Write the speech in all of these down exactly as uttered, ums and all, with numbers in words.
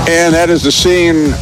And that is the scene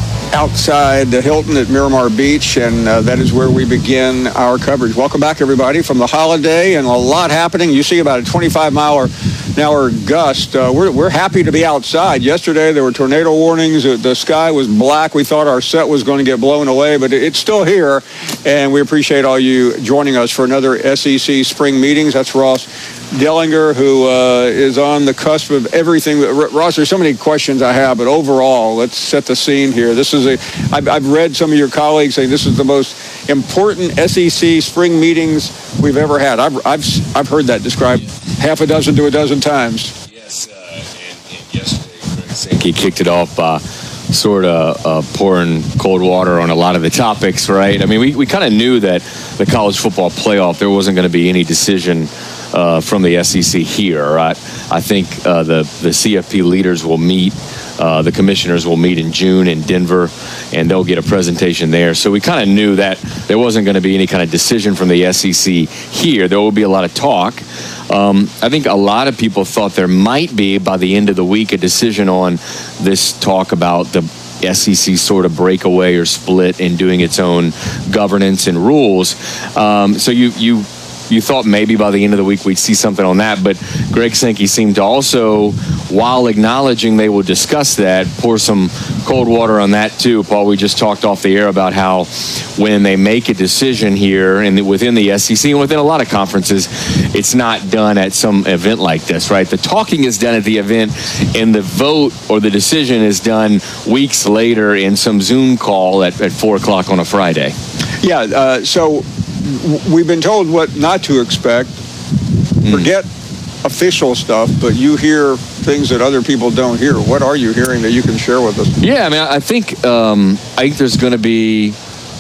outside the Hilton at Miramar Beach, and uh, that is where we begin our coverage. Welcome back, everybody, from the holiday, and a lot happening. You see about a twenty-five mile an hour gust. Uh, we're, we're happy to be outside. Yesterday, there were tornado warnings. The sky was black. We thought our set was going to get blown away, but it's still here, and we appreciate all you joining us for another S E C spring meetings. That's Ross Dellinger, who uh, is on the cusp of everything. Ross, there's so many questions I have, but overall, let's set the scene here. This is a, I've, I've read some of your colleagues saying this is the most important S E C spring meetings we've ever had. I've, I've, I've heard that described half a dozen to a dozen times. Yes, uh, and, and yesterday, Greg Sankey kicked it off by sort of uh, pouring cold water on a lot of the topics, right? I mean, we, we kind of knew that the college football playoff, there wasn't going to be any decision Uh, from the S E C here. Right? I think uh, the, the C F P leaders will meet, uh, the commissioners will meet in June in Denver, and they'll get a presentation there. So we kind of knew that there wasn't going to be any kind of decision from the S E C here. There will be a lot of talk. Um, I think a lot of people thought there might be, by the end of the week, a decision on this talk about the S E C sort of breakaway or split in doing its own governance and rules. Um, so you you You thought maybe by the end of the week we'd see something on that, but Greg Sankey seemed to also, while acknowledging they will discuss that, pour some cold water on that too. Paul, we just talked off the air about how when they make a decision here and within the S E C and within a lot of conferences, it's not done at some event like this, right? The talking is done at the event, and the vote or the decision is done weeks later in some Zoom call at, at four o'clock on a Friday. Yeah, uh, so we've been told what not to expect. Forget mm. official stuff, but you hear things that other people don't hear. What are you hearing that you can share with us? Yeah, I mean, I think um, I think there's going to be,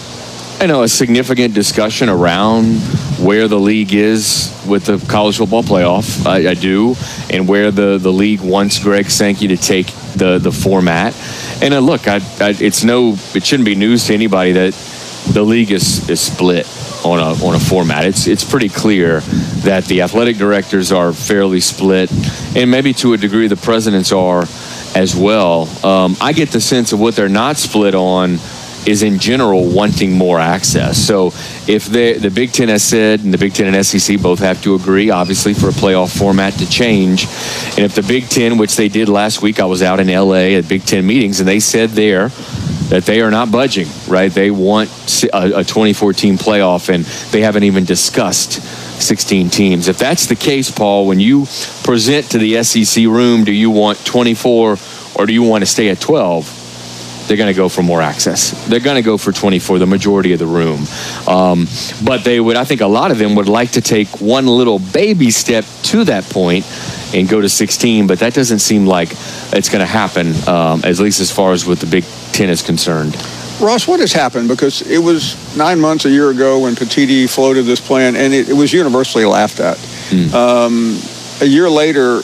you know, a significant discussion around where the league is with the college football playoff. I, I do, and where the, the league wants Greg Sankey to take the the format. And uh, look, I, I, it's no, it shouldn't be news to anybody that the league is is split on a on a format. It's it's pretty clear that the athletic directors are fairly split, and maybe to a degree the presidents are as well. Um, I get the sense of what they're not split on is in general wanting more access. So if they, the Big Ten has said, and the Big Ten and S E C both have to agree, obviously, for a playoff format to change. And if the Big Ten, which they did last week, I was out in L A at Big Ten meetings, and they said there that they are not budging, right? They want a, a twenty-four team playoff, and they haven't even discussed sixteen teams. If that's the case, Paul, when you present to the S E C room, do you want twenty-four or do you want to stay at twelve? They're going to go for more access. They're going to go for twenty-four, the majority of the room. Um, but they would, I think a lot of them would like to take one little baby step to that point and go to sixteen, but that doesn't seem like it's going to happen, um, at least as far as with the Big Ten is concerned. Ross, what has happened? Because it was nine months, a year ago when Petitti floated this plan, and it, it was universally laughed at. Mm. Um, a year later,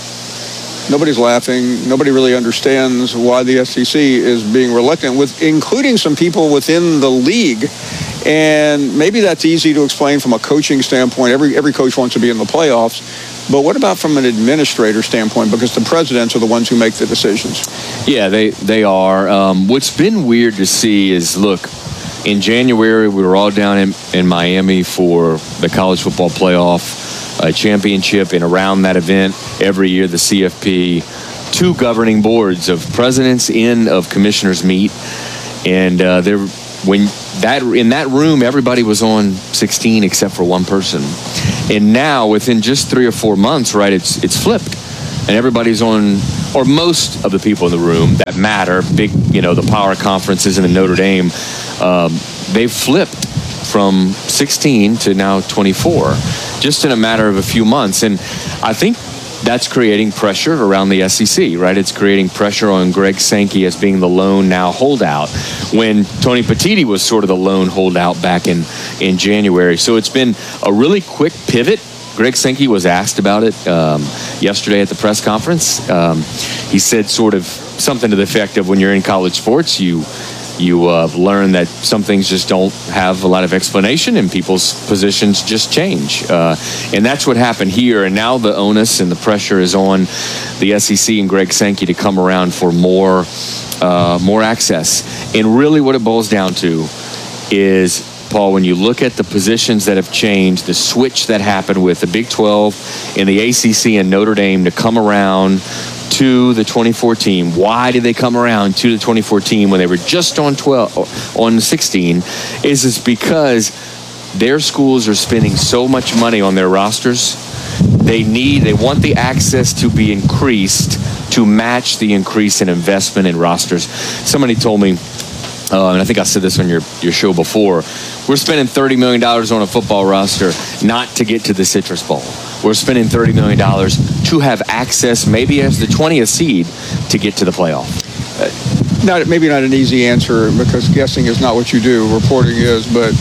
nobody's laughing. Nobody really understands why the S E C is being reluctant, with including some people within the league. And maybe that's easy to explain from a coaching standpoint. Every every coach wants to be in the playoffs. But what about from an administrator standpoint? Because the presidents are the ones who make the decisions. Yeah, they, they are. Um, what's been weird to see is, look, in January, we were all down in, in Miami for the college football playoff uh, championship. And around that event, every year, the C F P, two governing boards of presidents and of commissioners meet. And uh, there, when that in that room, everybody was on sixteen except for one person. And now, within just three or four months, right, it's it's flipped. And everybody's on, or most of the people in the room that matter, big, you know, the power conferences in the Notre Dame, um, they've flipped from sixteen to now twenty-four, just in a matter of a few months. And I think that's creating pressure around the S E C, right? It's creating pressure on Greg Sankey as being the lone now holdout, when Tony Petitti was sort of the lone holdout back in, in January. So it's been a really quick pivot. Greg Sankey was asked about it um, yesterday at the press conference. Um, he said sort of something to the effect of, when you're in college sports, you you uh, learn that some things just don't have a lot of explanation and people's positions just change. Uh, and that's what happened here. And now the onus and the pressure is on the S E C and Greg Sankey to come around for more, uh, more access. And really what it boils down to is, Paul, when you look at the positions that have changed, the switch that happened with the Big twelve and the A C C and Notre Dame to come around to the twenty-four team. Why did they come around to the twenty-four team when they were just on twelve, on sixteen? Is it's because their schools are spending so much money on their rosters. They need, they want the access to be increased to match the increase in investment in rosters. Somebody told me, Uh, and I think I said this on your, your show before, we're spending thirty million dollars on a football roster not to get to the Citrus Bowl. We're spending thirty million dollars to have access, maybe as the twentieth seed, to get to the playoff. Uh, not, maybe not an easy answer, because guessing is not what you do, reporting is, but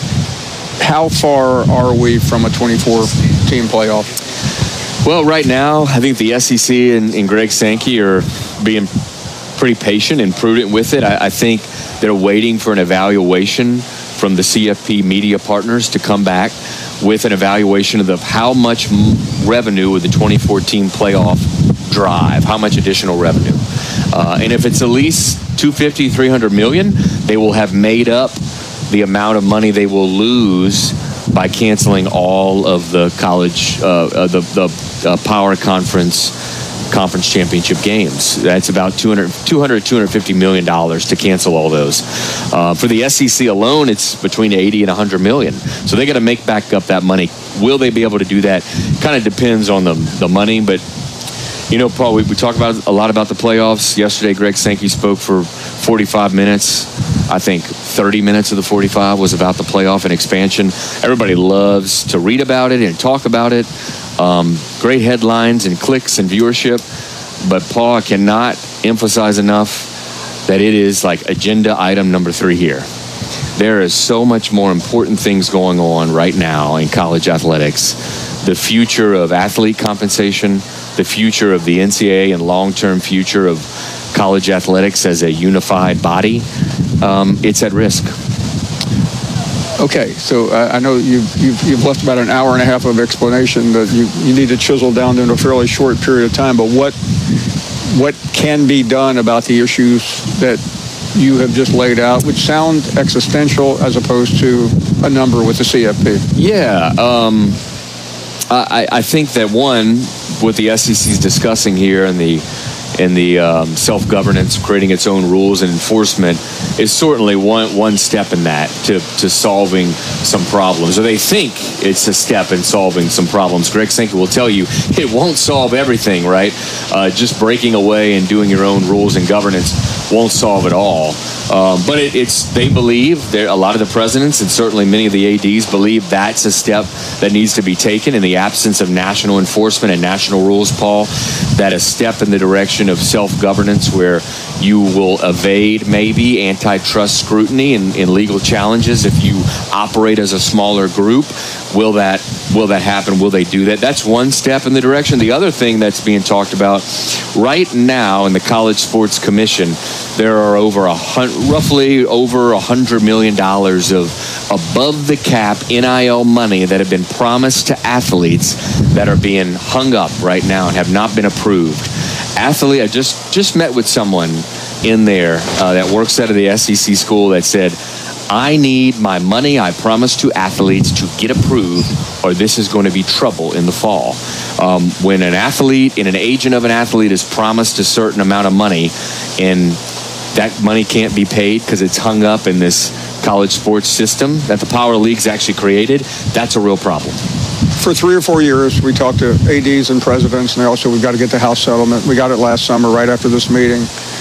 how far are we from a twenty-four team playoff? Well, right now, I think the S E C and, and Greg Sankey are being pretty patient and prudent with it. I, I think they're waiting for an evaluation from the C F P media partners to come back with an evaluation of the, how much revenue would the twenty fourteen playoff drive, how much additional revenue. Uh, and if it's at least two hundred fifty, three hundred million, they will have made up the amount of money they will lose by canceling all of the college, uh, uh, the, the uh, power conference conference championship games. That's about two hundred, two hundred, two hundred fifty million dollars to cancel all those. Uh, for the S E C alone, it's between eighty and one hundred million. So they got to make back up that money. Will they be able to do that? Kind of depends on the the money. But you know, Paul, we, we talked about a lot about the playoffs yesterday. Greg Sankey spoke for forty-five minutes. I think thirty minutes of the forty-five was about the playoff and expansion. Everybody loves to read about it and talk about it. Um, great headlines and clicks and viewership. But, Paul, I cannot emphasize enough that it is like agenda item number three here. There is so much more important things going on right now in college athletics. The future of athlete compensation, the future of the N C double A and long-term future of college athletics as a unified body, um, it's at risk. Okay, so uh, I know you've, you've you've left about an hour and a half of explanation that you, you need to chisel down into a fairly short period of time, but what what can be done about the issues that you have just laid out, which sound existential as opposed to a number with the C F P? Yeah, um, I, I think that, one, what the S E C is discussing here and the and the um, self-governance, creating its own rules and enforcement, is certainly one one step in that to, to solving some problems. Or they think it's a step in solving some problems. Greg Sankey will tell you it won't solve everything, right? Uh, just breaking away and doing your own rules and governance won't solve it all. Um, but it, it's they believe, a lot of the presidents and certainly many of the A Ds believe that's a step that needs to be taken in the absence of national enforcement and national rules, Paul, that a step in the direction of self-governance where you will evade maybe antitrust scrutiny and, and legal challenges if you operate as a smaller group. Will that will that happen? Will they do that? That's one step in the direction. The other thing that's being talked about right now in the College Sports Commission, there are over a hundred, roughly over a hundred million dollars of above the cap N I L money that have been promised to athletes that are being hung up right now and have not been approved. Athlete, I just just met with someone in there uh, that works out of the S E C school that said, I need my money I promised to athletes to get approved, or this is going to be trouble in the fall. Um, when an athlete and an agent of an athlete is promised a certain amount of money and that money can't be paid because it's hung up in this college sports system that the Power League's actually created, that's a real problem. For three or four years, we talked to A Ds and presidents, and they also, we've got to get the House settlement. We got it last summer right after this meeting.